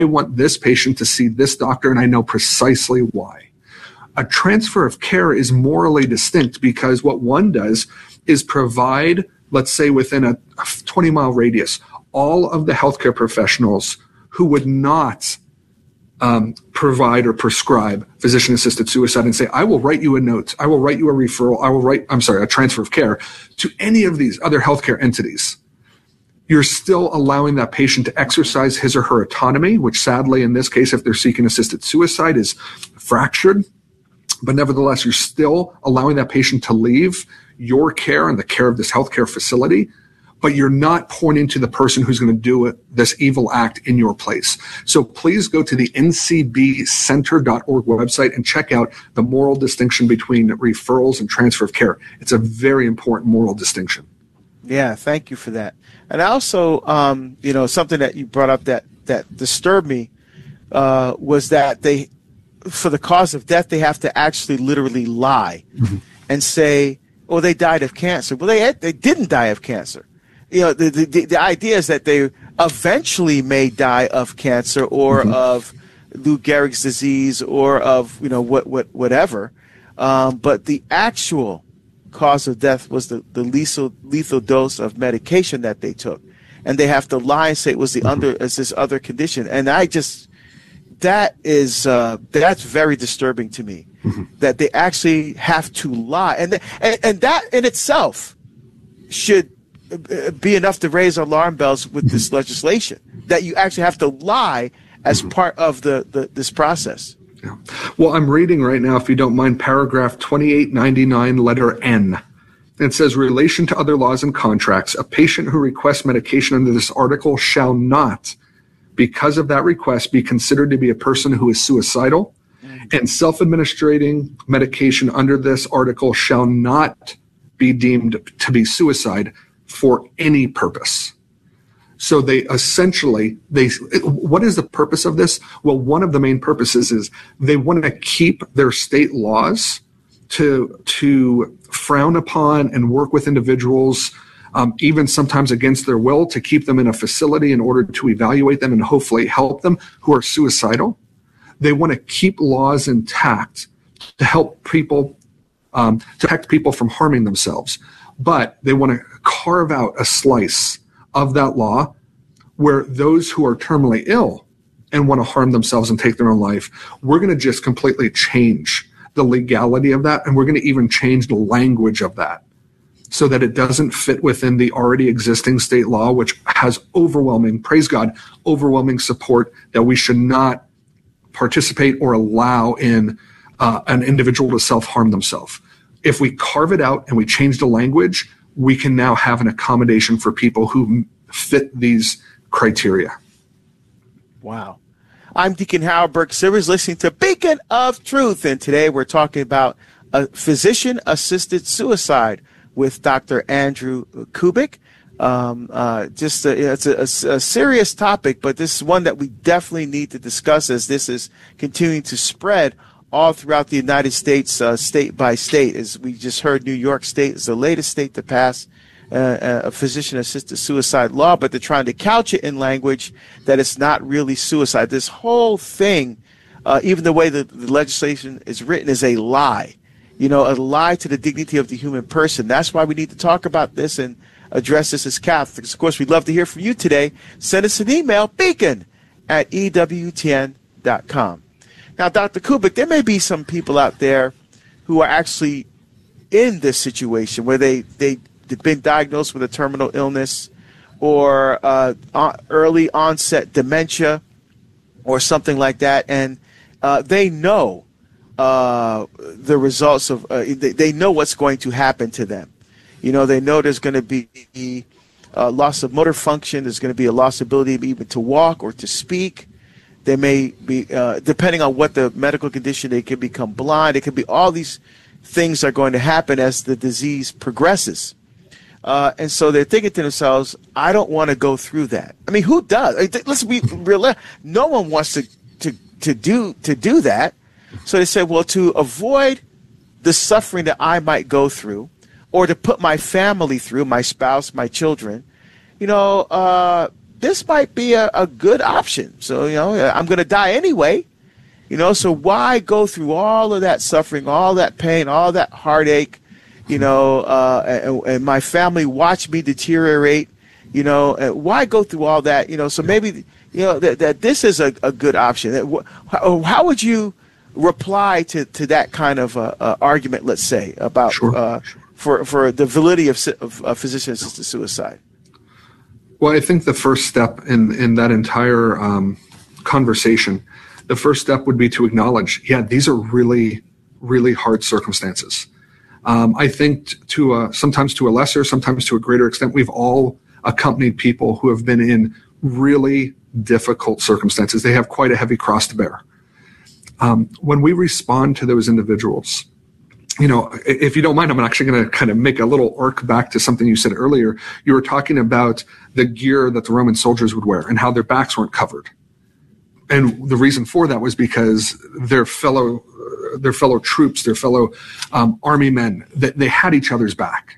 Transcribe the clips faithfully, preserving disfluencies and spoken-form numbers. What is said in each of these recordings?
want this patient to see this doctor, and I know precisely why. A transfer of care is morally distinct because what one does is provide, let's say within a twenty mile radius, all of the healthcare professionals who would not um, provide or prescribe physician-assisted suicide and say, I will write you a note, I will write you a referral, I will write, I'm sorry, a transfer of care to any of these other healthcare entities. You're still allowing that patient to exercise his or her autonomy, which sadly in this case, if they're seeking assisted suicide, is fractured. But nevertheless, you're still allowing that patient to leave your care and the care of this healthcare facility, but you're not pointing to the person who's going to do it, this evil act in your place. So please go to the N C B center dot org website and check out the moral distinction between referrals and transfer of care. It's a very important moral distinction. Yeah, thank you for that. And also, um, you know, something that you brought up that, that disturbed me uh, was that they, for the cause of death, they have to actually literally lie mm-hmm. and say, oh, they died of cancer. Well, they had, they didn't die of cancer. You know, the, the, the idea is that they eventually may die of cancer or mm-hmm. of Lou Gehrig's disease or of, you know, what, what, whatever. Um, but the actual cause of death was the, the lethal, lethal dose of medication that they took. And they have to lie and say it was the mm-hmm. under, it's this other condition. And I just, that is, uh, that's very disturbing to me mm-hmm. that they actually have to lie. And, and, and that in itself should be enough to raise alarm bells with this legislation, that you actually have to lie as mm-hmm. part of the, the this process. Yeah. Well, I'm reading right now, if you don't mind, paragraph twenty-eight ninety-nine, letter N. It says, relation to other laws and contracts, a patient who requests medication under this article shall not, because of that request, be considered to be a person who is suicidal, mm-hmm. and self-administrating medication under this article shall not be deemed to be suicide for any purpose. So they essentially, they, what is the purpose of this? Well, one of the main purposes is they want to keep their state laws to, to frown upon and work with individuals, um, even sometimes against their will, to keep them in a facility in order to evaluate them and hopefully help them who are suicidal. They want to keep laws intact to help people, um, to protect people from harming themselves. But they want to carve out a slice of that law where those who are terminally ill and want to harm themselves and take their own life, we're going to just completely change the legality of that, and we're going to even change the language of that so that it doesn't fit within the already existing state law, which has overwhelming, praise God, overwhelming support that we should not participate or allow in uh, an individual to self-harm themselves. If we carve it out and we change the language, we can now have an accommodation for people who fit these criteria. Wow. I'm Deacon Howard Burke-Sivers, listening to Beacon of Truth, and today we're talking about a physician-assisted suicide with Doctor Andrew Kubik. Um, uh, just a, it's a, a, a serious topic, but this is one that we definitely need to discuss as this is continuing to spread all throughout the United States, uh, state by state. As we just heard, New York State is the latest state to pass uh, a physician-assisted suicide law, but they're trying to couch it in language that it's not really suicide. This whole thing, uh, even the way that the legislation is written, is a lie. You know, a lie to the dignity of the human person. That's why we need to talk about this and address this as Catholics. Of course, we'd love to hear from you today. Send us an email, beacon at E W T N dot com. Now, Doctor Kubik, there may be some people out there who are actually in this situation where they, they, they've been diagnosed with a terminal illness or uh, early onset dementia or something like that, and uh, they know uh, the results of, uh, they, they know what's going to happen to them. You know, they know there's going to be a loss of motor function, there's going to be a loss of ability even to walk or to speak. They may be, uh, depending on what the medical condition, they could become blind. It could be all these things are going to happen as the disease progresses. Uh, and so they're thinking to themselves, I don't want to go through that. I mean, who does? Let's be real. No one wants to, to, to, do, to do that. So they said, well, to avoid the suffering that I might go through or to put my family through, my spouse, my children, you know, uh, this might be a, a good option. So, you know, I'm going to die anyway. You know, so why go through all of that suffering, all that pain, all that heartache, you know, uh, and, and my family watch me deteriorate, you know, and why go through all that, you know, so maybe, you know, that, that this is a, a good option. How, how would you reply to, to that kind of uh, uh, argument, let's say, about sure, uh, sure. for, for the validity of, of, of physician-assisted suicide? Well, I think the first step in, in that entire um, conversation, the first step would be to acknowledge, yeah, these are really, really hard circumstances. Um, I think to a, sometimes to a lesser, sometimes to a greater extent, we've all accompanied people who have been in really difficult circumstances. They have quite a heavy cross to bear. Um, when we respond to those individuals, you know, if you don't mind, I'm actually going to kind of make a little arc back to something you said earlier. You were talking about the gear that the Roman soldiers would wear and how their backs weren't covered. And the reason for that was because their fellow, their fellow troops, their fellow um, army men, that they had each other's back.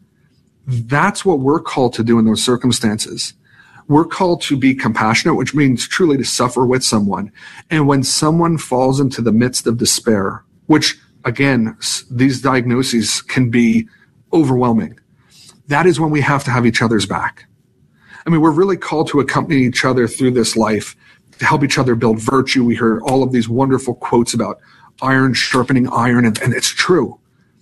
That's what we're called to do in those circumstances. We're called to be compassionate, which means truly to suffer with someone. And when someone falls into the midst of despair, which again, these diagnoses can be overwhelming, that is when we have to have each other's back. I mean, we're really called to accompany each other through this life, to help each other build virtue. We hear all of these wonderful quotes about iron sharpening iron, and, and it's true.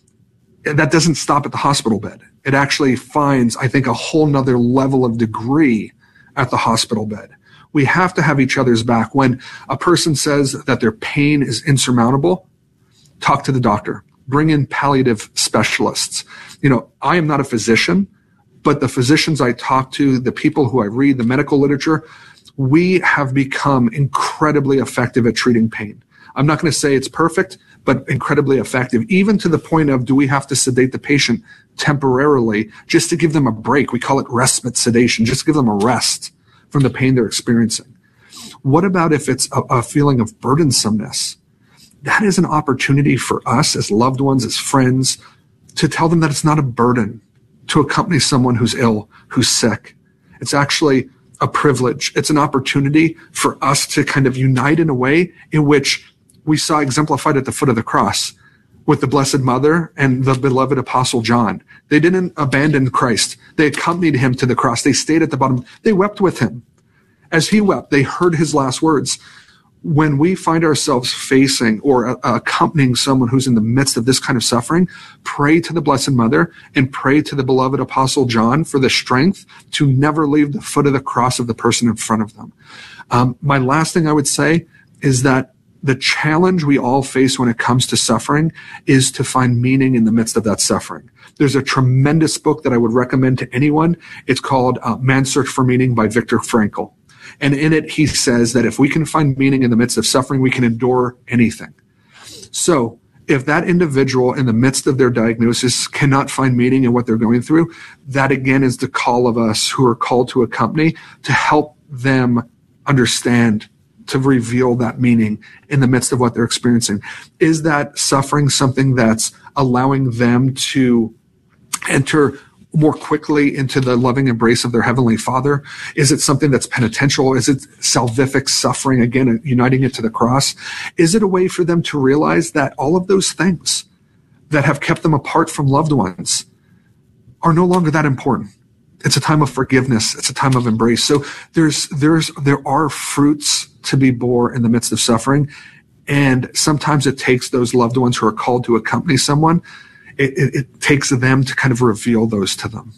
And that doesn't stop at the hospital bed. It actually finds, I think, a whole nother level of degree at the hospital bed. We have to have each other's back. When a person says that their pain is insurmountable, talk to the doctor. Bring in palliative specialists. You know, I am not a physician, but the physicians I talk to, the people who I read, the medical literature, we have become incredibly effective at treating pain. I'm not going to say it's perfect, but incredibly effective, even to the point of, do we have to sedate the patient temporarily just to give them a break? We call it respite sedation, just to give them a rest from the pain they're experiencing. What about if it's a, a feeling of burdensomeness? That is an opportunity for us as loved ones, as friends, to tell them that it's not a burden to accompany someone who's ill, who's sick. It's actually a privilege. It's an opportunity for us to kind of unite in a way in which we saw exemplified at the foot of the cross with the Blessed Mother and the beloved Apostle John. They didn't abandon Christ. They accompanied him to the cross. They stayed at the bottom. They wept with him. As he wept, they heard his last words. When we find ourselves facing or uh, accompanying someone who's in the midst of this kind of suffering, pray to the Blessed Mother and pray to the beloved Apostle John for the strength to never leave the foot of the cross of the person in front of them. Um, my last thing I would say is that the challenge we all face when it comes to suffering is to find meaning in the midst of that suffering. There's a tremendous book that I would recommend to anyone. It's called uh, Man's Search for Meaning by Viktor Frankl. And in it, he says that if we can find meaning in the midst of suffering, we can endure anything. So if that individual in the midst of their diagnosis cannot find meaning in what they're going through, that again is the call of us who are called to accompany to help them understand, to reveal that meaning in the midst of what they're experiencing. Is that suffering something that's allowing them to enter more quickly into the loving embrace of their Heavenly Father? Is it something that's penitential? Is it salvific suffering, again, uniting it to the cross? Is it a way for them to realize that all of those things that have kept them apart from loved ones are no longer that important? It's a time of forgiveness. It's a time of embrace. So there's, there's, there are fruits to be bore in the midst of suffering. And sometimes it takes those loved ones who are called to accompany someone, It, it, it takes them to kind of reveal those to them.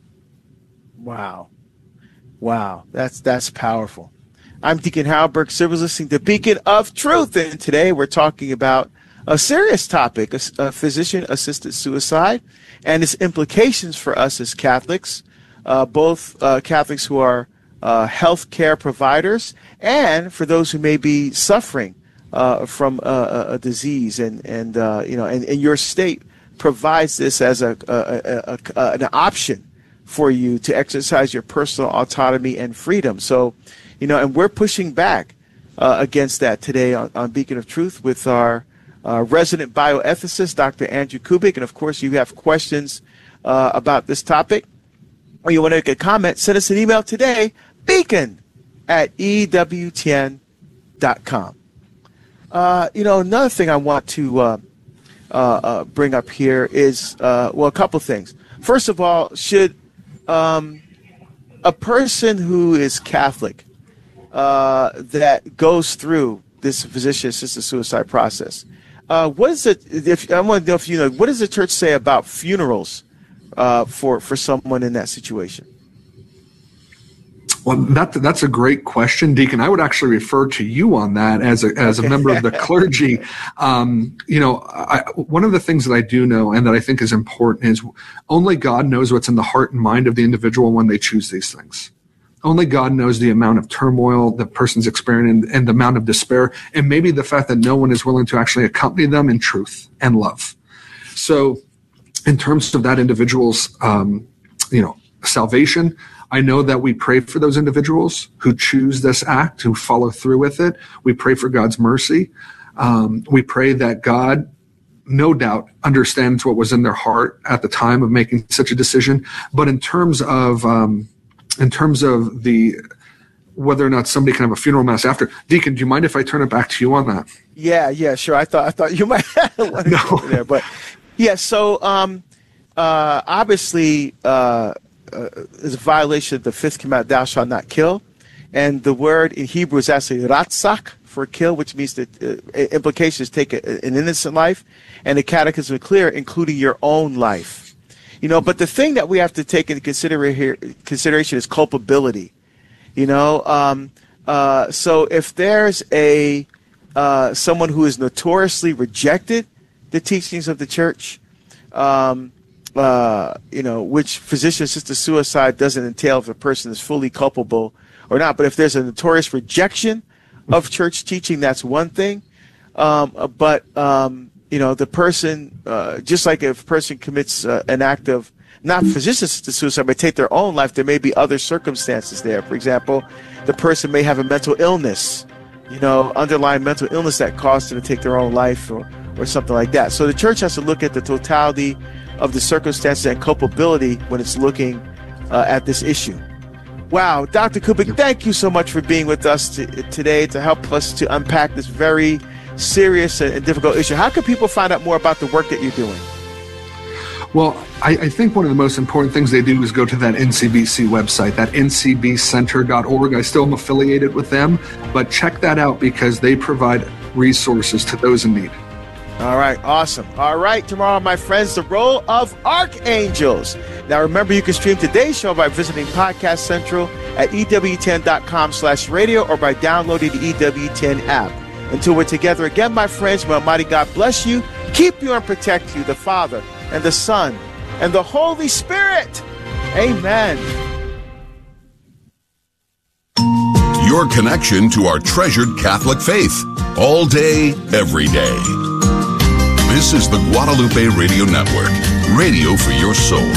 Wow. Wow. That's that's powerful. I'm Deacon Howard Burke Sivers, listening to Beacon of Truth. And today we're talking about a serious topic, a, a physician-assisted suicide, and its implications for us as Catholics, uh, both uh, Catholics who are uh, health care providers and for those who may be suffering uh, from uh, a, a disease. And, and uh, you know, and, and your state provides this as a, a, a, a an option for you to exercise your personal autonomy and freedom. So, you know, and we're pushing back uh, against that today on, on Beacon of Truth with our uh, resident bioethicist, Doctor Andrew Kubik. And of course, you have questions uh, about this topic, or you want to make a comment, send us an email today, beacon at E W T N dot com. Uh, you know, another thing I want to uh, uh, uh, bring up here is, uh, well, a couple things. First of all, should um, a person who is Catholic uh, that goes through this physician-assisted suicide process, uh, what is it? If I want to know if you know, what does the church say about funerals uh, for for someone in that situation? Well, that, that's a great question, Deacon. I would actually refer to you on that as a, as a member of the clergy. Um, you know, I, one of the things that I do know and that I think is important is only God knows what's in the heart and mind of the individual when they choose these things. Only God knows the amount of turmoil the person's experiencing and, and the amount of despair, and maybe the fact that no one is willing to actually accompany them in truth and love. So in terms of that individual's, um, you know, salvation, I know that we pray for those individuals who choose this act, who follow through with it. We pray for God's mercy. Um, we pray that God, no doubt, understands what was in their heart at the time of making such a decision. But in terms of, um, in terms of the whether or not somebody can have a funeral mass after, Deacon, do you mind if I turn it back to you on that? Yeah, yeah, sure. I thought I thought you might want to no. go there, but yeah. So um, uh, obviously. Uh, Uh, is a violation of the fifth commandment, thou shalt not kill. And the word in Hebrew is actually ratzak, for kill, which means that uh, implication is take a, an innocent life. And the catechism is clear, including your own life. You know, but the thing that we have to take into consider here, consideration is culpability. You know, um, uh, so if there's a uh, someone who has notoriously rejected the teachings of the church, um, Uh, you know, which physician-assisted suicide doesn't entail if a person is fully culpable or not. But if there's a notorious rejection of church teaching, that's one thing. Um, but, um, you know, the person, uh, just like if a person commits uh, an act of not physician-assisted suicide, but take their own life, there may be other circumstances there. For example, the person may have a mental illness, you know, underlying mental illness that caused them to take their own life or, or something like that. So the church has to look at the totality of the circumstances and culpability when it's looking uh, at this issue. Wow, Doctor Kubik, thank you so much for being with us t- today to help us to unpack this very serious and difficult issue. How can people find out more about the work that you're doing? Well, I, I think one of the most important things they do is go to that N C B C website, that N C B center dot org. I still am affiliated with them, but check that out because they provide resources to those in need. All right, awesome. All right, tomorrow, my friends, the role of archangels. Now, remember, you can stream today's show by visiting Podcast Central at E W T N dot com slash radio or by downloading the E W T N app. Until we're together again, my friends, may Almighty God bless you, keep you and protect you, the Father and the Son and the Holy Spirit. Amen. Your connection to our treasured Catholic faith, all day, every day. This is the Guadalupe Radio Network, radio for your soul.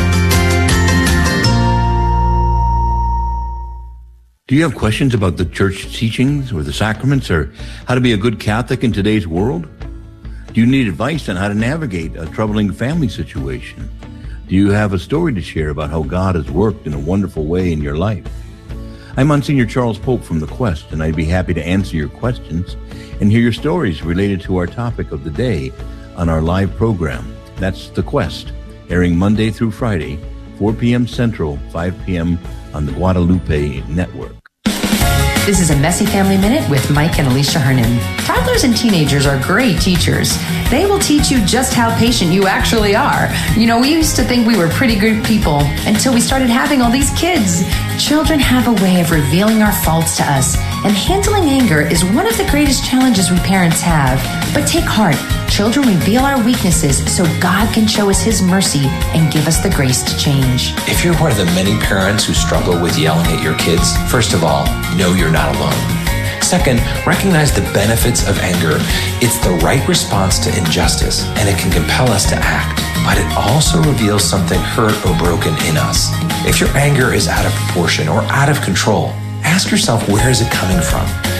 Do you have questions about the church teachings or the sacraments or how to be a good Catholic in today's world? Do you need advice on how to navigate a troubling family situation? Do you have a story to share about how God has worked in a wonderful way in your life? I'm Monsignor Charles Pope from The Quest, and I'd be happy to answer your questions and hear your stories related to our topic of the day on our live program. That's The Quest, airing Monday through Friday, four p.m. Central, five p.m. on the Guadalupe Network. This is a Messy Family Minute with Mike and Alicia Hernan. Toddlers and teenagers are great teachers. They will teach you just how patient you actually are. You know, we used to think we were pretty good people until we started having all these kids. Children have a way of revealing our faults to us, and handling anger is one of the greatest challenges we parents have. But take heart. Children reveal our weaknesses so God can show us His mercy and give us the grace to change. If you're one of the many parents who struggle with yelling at your kids, first of all, know you're not alone. Second, recognize the benefits of anger. It's the right response to injustice, and it can compel us to act. But it also reveals something hurt or broken in us. If your anger is out of proportion or out of control, ask yourself, where is it coming from?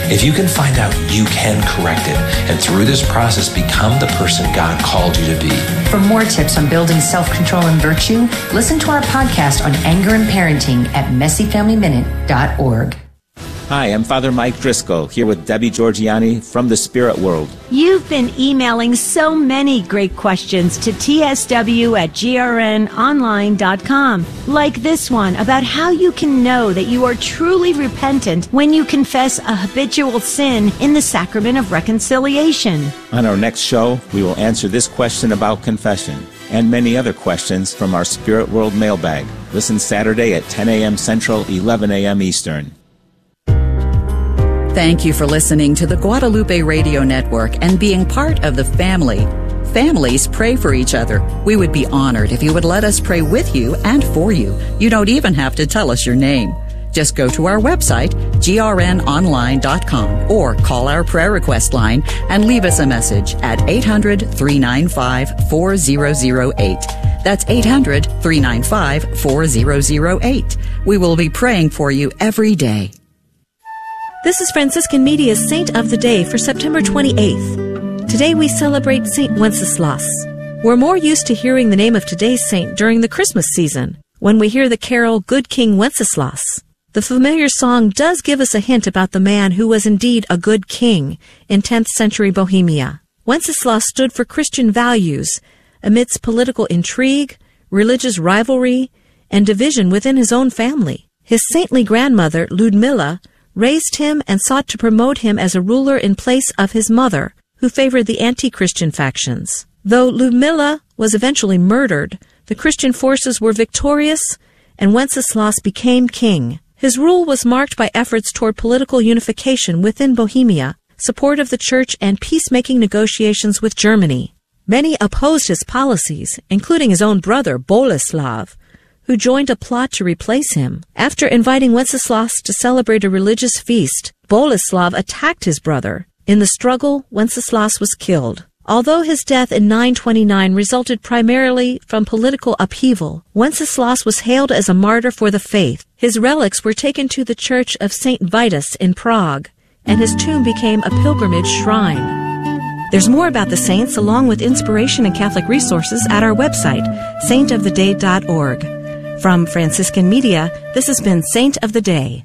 If you can find out, you can correct it. And through this process, become the person God called you to be. For more tips on building self-control and virtue, listen to our podcast on anger and parenting at messy family minute dot org. Hi, I'm Father Mike Driscoll, here with Debbie Georgiani from the Spirit World. You've been emailing so many great questions to t s w at g r n online dot com, like this one about how you can know that you are truly repentant when you confess a habitual sin in the sacrament of reconciliation. On our next show, we will answer this question about confession and many other questions from our Spirit World mailbag. Listen Saturday at ten a.m. Central, eleven a.m. Eastern. Thank you for listening to the Guadalupe Radio Network and being part of the family. Families pray for each other. We would be honored if you would let us pray with you and for you. You don't even have to tell us your name. Just go to our website, g r n online dot com, or call our prayer request line and leave us a message at eight hundred, three nine five, four zero zero eight. That's eight hundred, three nine five, four zero zero eight. We will be praying for you every day. This is Franciscan Media's Saint of the Day for September twenty-eighth. Today we celebrate Saint Wenceslas. We're more used to hearing the name of today's saint during the Christmas season, when we hear the carol Good King Wenceslas. The familiar song does give us a hint about the man who was indeed a good king in tenth century Bohemia. Wenceslas stood for Christian values amidst political intrigue, religious rivalry, and division within his own family. His saintly grandmother, Ludmilla, raised him and sought to promote him as a ruler in place of his mother, who favored the anti-Christian factions. Though Ludmilla was eventually murdered, the Christian forces were victorious, and Wenceslas became king. His rule was marked by efforts toward political unification within Bohemia, support of the church, and peacemaking negotiations with Germany. Many opposed his policies, including his own brother, Boleslav, who joined a plot to replace him. After inviting Wenceslas to celebrate a religious feast, Boleslav attacked his brother. In the struggle, Wenceslas was killed. Although his death in nine twenty-nine resulted primarily from political upheaval, Wenceslas was hailed as a martyr for the faith. His relics were taken to the church of Saint Vitus in Prague, and his tomb became a pilgrimage shrine. There's more about the saints along with inspiration and Catholic resources at our website, saint of the day dot org. From Franciscan Media, this has been Saint of the Day.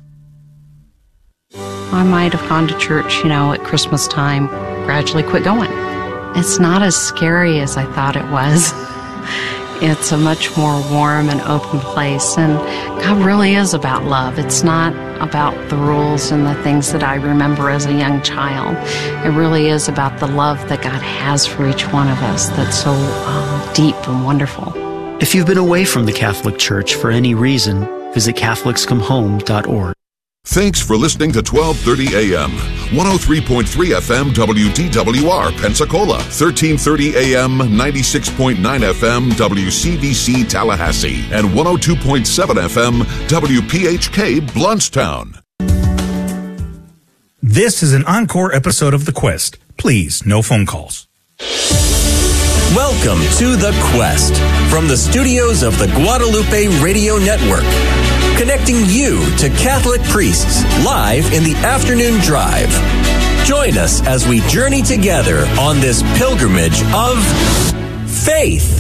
I might have gone to church, you know, at Christmas time, gradually quit going. It's not as scary as I thought it was. It's a much more warm and open place, and God really is about love. It's not about the rules and the things that I remember as a young child. It really is about the love that God has for each one of us that's so um, deep and wonderful. If you've been away from the Catholic Church for any reason, visit catholics come home dot org. Thanks for listening to twelve thirty A M, one oh three point three F M W D W R Pensacola, thirteen thirty A M, ninety-six point nine F M W C B C Tallahassee, and one oh two point seven F M W P H K Blountstown. This is an encore episode of The Quest. Please, no phone calls. Welcome to The Quest from the studios of the Guadalupe Radio Network, connecting you to Catholic priests live in the afternoon drive. Join us as we journey together on this pilgrimage of faith.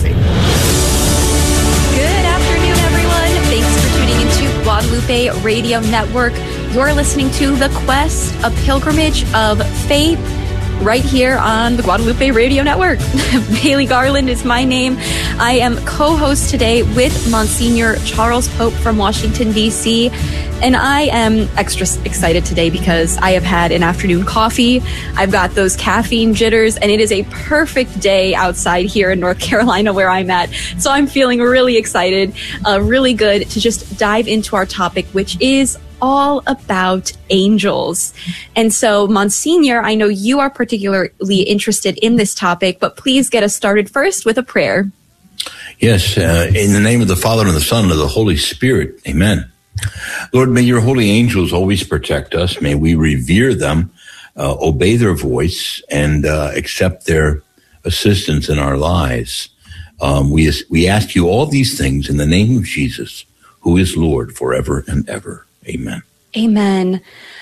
Good afternoon, everyone. Thanks for tuning into Guadalupe Radio Network. You're listening to The Quest, a pilgrimage of faith, right here on the Guadalupe Radio Network. Bailey Garland is my name. I am co-host today with Monsignor Charles Pope from Washington, D C, and I am extra excited today because I have had an afternoon coffee. I've got those caffeine jitters, and it is a perfect day outside here in North Carolina where I'm at. So I'm feeling really excited, uh, really good to just dive into our topic, which is all about angels. And so, Monsignor, I know you are particularly interested in this topic, but please get us started first with a prayer. Yes, uh, in the name of the Father, and the Son, and of the Holy Spirit, amen. Lord, may your holy angels always protect us. May we revere them, uh, obey their voice, and uh, accept their assistance in our lives. Um, we, we ask you all these things in the name of Jesus, who is Lord forever and ever. Amen. Amen.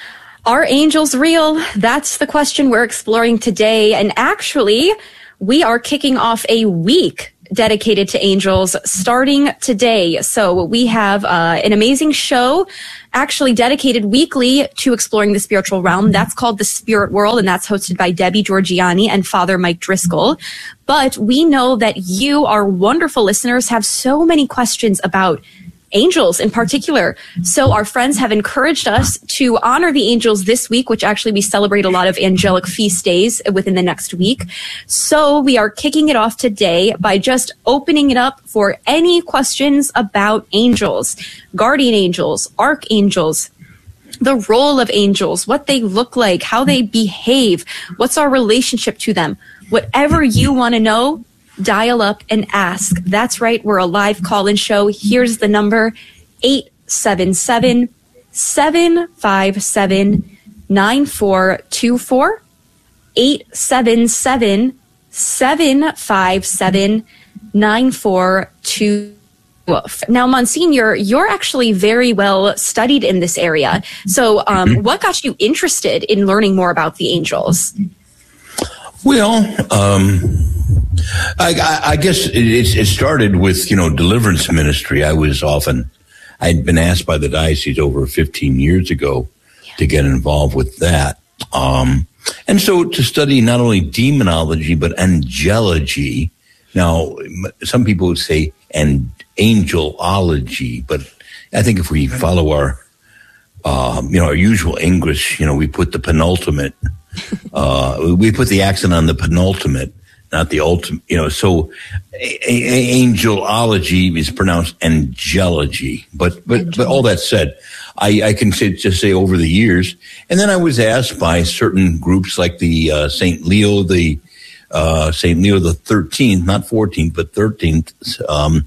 Are angels real? That's the question we're exploring today. And actually, we are kicking off a week dedicated to angels starting today. So we have uh, an amazing show actually dedicated weekly to exploring the spiritual realm. That's called The Spirit World, and that's hosted by Debbie Georgiani and Father Mike Driscoll. But we know that you, our wonderful listeners, have so many questions about angels in particular. So our friends have encouraged us to honor the angels this week, which actually we celebrate a lot of angelic feast days within the next week. So we are kicking it off today by just opening it up for any questions about angels, guardian angels, archangels, the role of angels, what they look like, how they behave, what's our relationship to them. Whatever you want to know, dial up and ask. That's right. We're a live call-in show. Here's the number, eight seven seven, seven five seven, nine four two four, eight seven seven, seven five seven, nine four two four. Now, Monsignor, you're actually very well studied in this area. So um, what got you interested in learning more about the angels? Well, um, I, I, I guess it, it started with, you know, deliverance ministry. I was often, I'd been asked by the diocese over fifteen years ago yeah. to get involved with that. Um, and so to study not only demonology, but angelology. Now, some people would say and angelology, but I think if we follow our, um, you know, our usual English, you know, we put the penultimate, uh, we put the accent on the penultimate, not the ultimate, you know, so a- a- angelology is pronounced angelology. But, but, but all that said, I, I can say, just say over the years, and then I was asked by certain groups like the, uh, Saint Leo, the, uh, Saint Leo the thirteenth, not fourteenth, but thirteenth, um,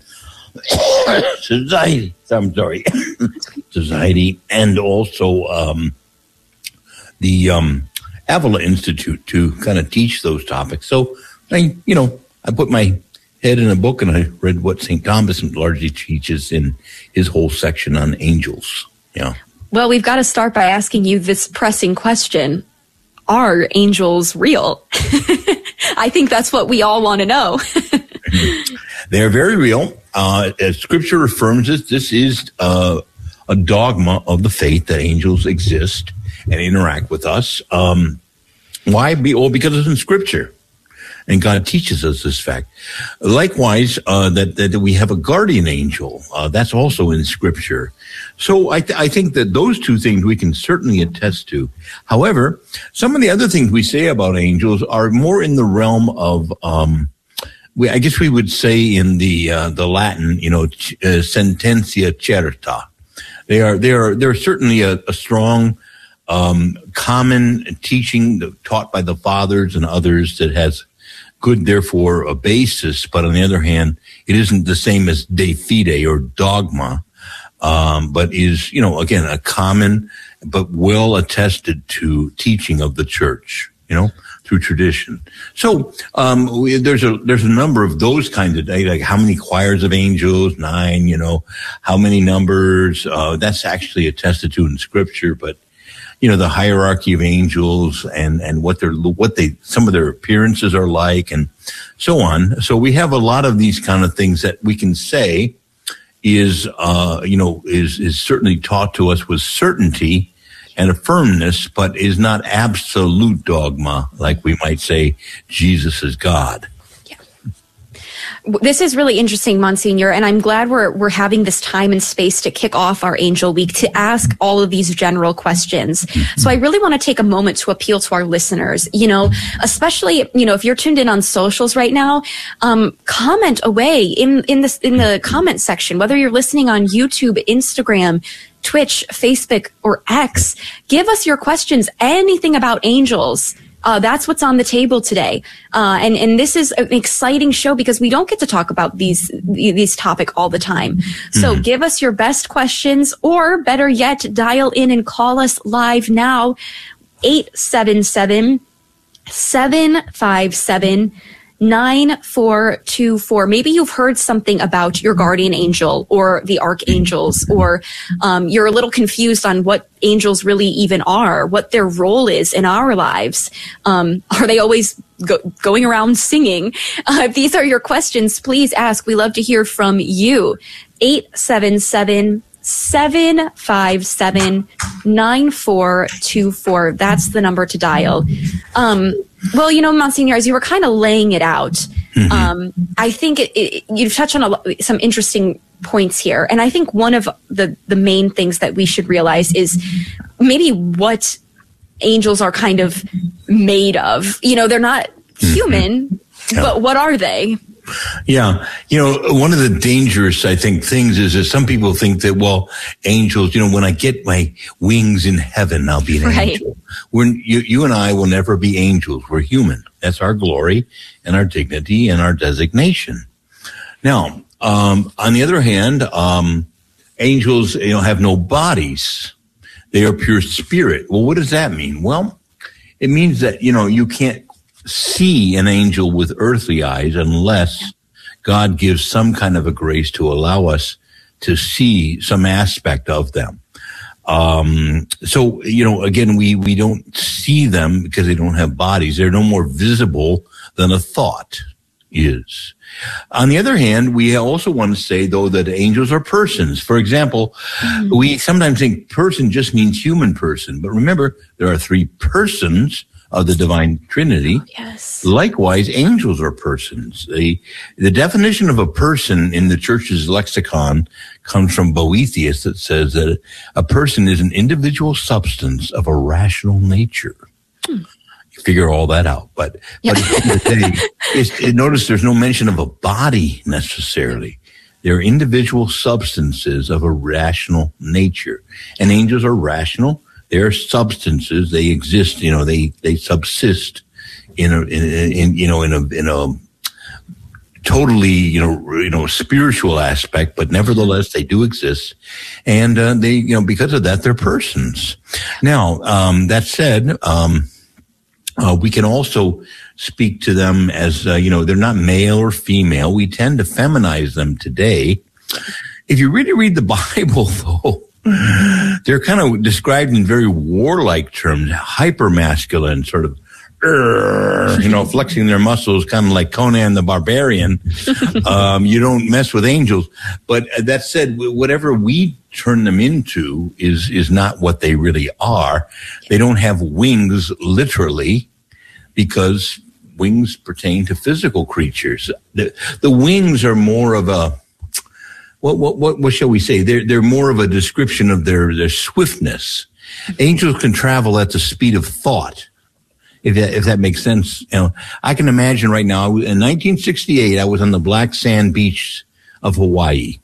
society, I'm sorry, society, and also, um, the, um, Avila Institute to kind of teach those topics. So, I, you know, I put my head in a book and I read what Saint Thomas largely teaches in his whole section on angels. Yeah. Well, we've got to start by asking you this pressing question. Are angels real? I think that's what we all want to know. They're very real. Uh, as scripture affirms it, this is uh, a dogma of the faith that angels exist and interact with us. Um, why? Be, well, because it's in scripture. And God teaches us this fact. Likewise, uh, that, that we have a guardian angel. Uh, that's also in scripture. So I, th- I think that those two things we can certainly attest to. However, some of the other things we say about angels are more in the realm of, um, we, I guess we would say in the, uh, the Latin, you know, ch- uh, sententia certa. They are, they are, they're certainly a, a strong, um, common teaching taught by the fathers and others that has good, therefore, a basis, but on the other hand, it isn't the same as de fide or dogma, um, but is, you know, again, a common but well attested to teaching of the church, you know, through tradition. So um, we, there's a there's a number of those kinds of data, like how many choirs of angels, nine, you know, how many numbers. Uh, that's actually attested to in Scripture, but you know, the hierarchy of angels and, and what they're, what they, some of their appearances are like and so on. So we have a lot of these kind of things that we can say is, uh, you know, is, is certainly taught to us with certainty and a firmness, but is not absolute dogma, like we might say Jesus is God. This is really interesting, Monsignor, and I'm glad we're we're having this time and space to kick off our Angel Week to ask all of these general questions. Mm-hmm. So I really want to take a moment to appeal to our listeners, you know, especially, you know, if you're tuned in on socials right now, um, comment away in, in this, in the comment section, whether you're listening on YouTube, Instagram, Twitch, Facebook, or X. Give us your questions, anything about angels. Uh, that's what's on the table today. Uh, and, and this is an exciting show because we don't get to talk about these, these topic all the time. So mm-hmm. give us your best questions, or better yet, dial in and call us live now, eight seven seven, seven five seven, nine four two four. Maybe you've heard something about your guardian angel or the archangels, or um, you're a little confused on what angels really even are, what their role is in our lives. Um, are they always go- going around singing? Uh, if these are your questions, please ask. We love to hear from you. eight seven seven, seven five seven, nine four two four. That's the number to dial. Um, well, you know, Monsignor, as you were kind of laying it out, mm-hmm. um, I think it, it, you've touched on a lot, some interesting points here. And I think one of the, the main things that we should realize is maybe what angels are kind of made of. You know, they're not human, mm-hmm. yeah. but what are they? Yeah. You know, one of the dangerous, I think, things is that some people think that, well, angels, you know, when I get my wings in heaven, I'll be an right. angel. We're, you, you and I will never be angels. We're human. That's our glory and our dignity and our designation. Now, um, on the other hand, um, angels, you know, have no bodies. They are pure spirit. Well, what does that mean? Well, it means that, you know, you can't see an angel with earthly eyes unless God gives some kind of a grace to allow us to see some aspect of them. Um, so, you know, again, we, we don't see them because they don't have bodies. They're no more visible than a thought is. On the other hand, we also want to say, though, that angels are persons. For example, mm-hmm. we sometimes think person just means human person. But remember, there are three persons of the divine Trinity. Oh, yes. Likewise, angels are persons. The, the definition of a person in the church's lexicon comes from Boethius, that says that a person is an individual substance of a rational nature. Hmm. You figure all that out. But, yeah. but at the end of the day, it's, it, notice there's no mention of a body necessarily. They're individual substances of a rational nature. And angels are rational. They're substances. They exist. You know, they, they subsist in a, in, in, you know, in a, in a totally, you know, you know, spiritual aspect, but nevertheless, they do exist. And, uh, they, you know, because of that, they're persons. Now, um, that said, um, uh, we can also speak to them as, uh, you know, they're not male or female. We tend to feminize them today. If you really read the Bible, though, they're kind of described in very warlike terms, hyper-masculine, sort of, uh, you know, flexing their muscles, kind of like Conan the Barbarian. Um, you don't mess with angels. But that said, whatever we turn them into is, is not what they really are. They don't have wings, literally, because wings pertain to physical creatures. The, the wings are more of a, What, what, what, what shall we say? They're, they're more of a description of their, their swiftness. Angels can travel at the speed of thought. If that, if that makes sense. You know, I can imagine right now, in nineteen sixty-eight, I was on the black sand beach of Hawaii.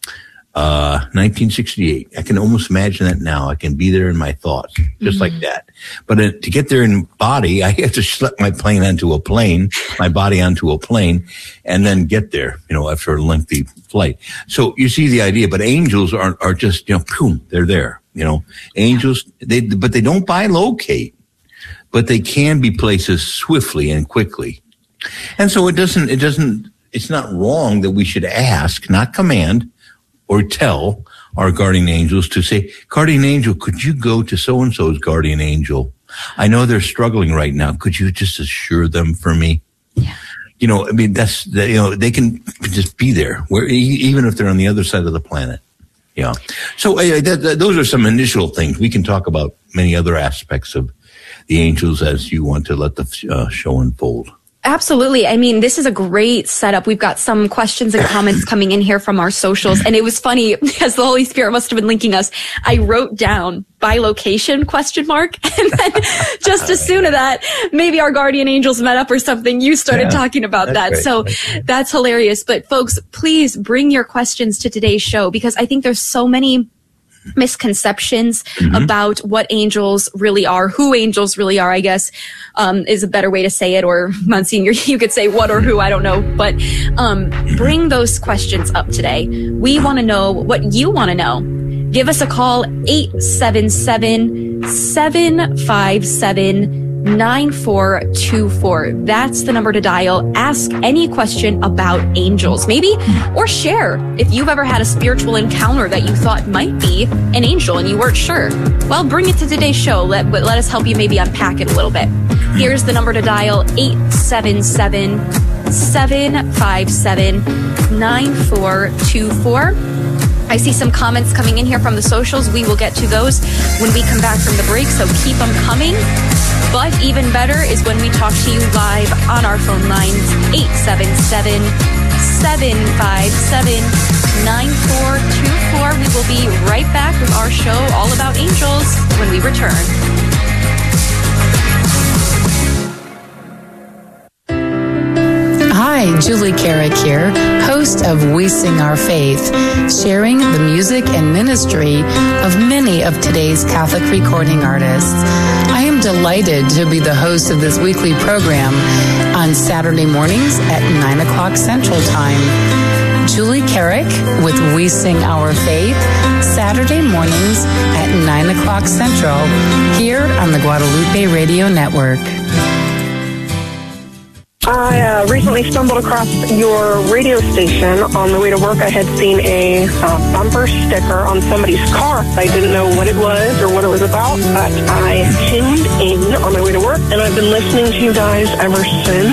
Uh, nineteen sixty-eight. I can almost imagine that now. I can be there in my thoughts, just mm-hmm. like that. But uh, to get there in body, I have to slip my plane onto a plane, my body onto a plane, and then get there, you know, after a lengthy flight. So you see the idea, but angels are, are just, you know, boom, they're there, you know. Angels, they, but they don't bilocate, but they can be places swiftly and quickly. And so it doesn't, it doesn't, it's not wrong that we should ask, not command, or tell our guardian angels to say, guardian angel, could you go to so-and-so's guardian angel? I know they're struggling right now. Could you just assure them for me? Yeah. You know, I mean, that's, you know, they can just be there, where, even if they're on the other side of the planet. Yeah. So uh, that, that, those are some initial things. We can talk about many other aspects of the angels as you want to let the uh, show unfold. Absolutely. I mean, this is a great setup. We've got some questions and comments coming in here from our socials. And it was funny because the Holy Spirit must have been linking us. I wrote down by location question mark. And then just as soon as that, maybe our guardian angels met up or something. You started yeah, talking about that. Great. So that's, that's hilarious. But folks, please bring your questions to today's show because I think there's so many misconceptions mm-hmm. about what angels really are, who angels really are, I guess, um, is a better way to say it. Or Monsignor, you could say what or who, I don't know. But um, bring those questions up today. We want to know what you want to know. Give us a call, eight seven seven, seven five seven, nine four two four. That's the number to dial. Ask any question about angels, maybe, or share if you've ever had a spiritual encounter that you thought might be an angel and you weren't sure. Well, bring it to today's show. Let, let us help you maybe unpack it a little bit. Here's the number to dial, eight seven seven, seven five seven, nine four two four. I see some comments coming in here from the socials. We will get to those when we come back from the break, so keep them coming. But even better is when we talk to you live on our phone lines, eight seven seven, seven five seven, nine four two four. We will be right back with our show all about angels when we return. Hi, Julie Carrick here, host of We Sing Our Faith, sharing the music and ministry of many of today's Catholic recording artists. I am delighted to be the host of this weekly program on Saturday mornings at nine o'clock Central Time. Julie Carrick with We Sing Our Faith, Saturday mornings at nine o'clock Central, here on the Guadalupe Radio Network. I uh, recently stumbled across your radio station on the way to work. I had seen a uh, bumper sticker on somebody's car. I didn't know what it was or what it was about, but I tuned in on my way to work, and I've been listening to you guys ever since.